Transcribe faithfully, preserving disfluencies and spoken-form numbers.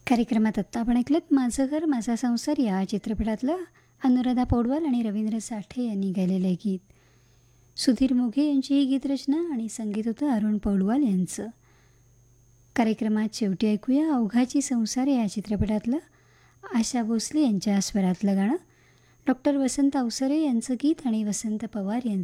कार्यक्रमात आत्ता आपण ऐकलत माझं घर माझा संसार या चित्रपटातलं अनुराधा पौडवाल आणि रवींद्र साठे यांनी गायलेलं गीत. सुधीर मोघे यांची ही गीतरचना आणि संगीत होतं अरुण पौडवाल यांचं. कार्यक्रमात शेवटी ऐकूया अवघाची संसार या चित्रपटातलं आशा भोसले यांच्या स्वरातलं गाणं. डॉक्टर वसंत अवसरे यांचं गीत आणि वसंत पवार यांचं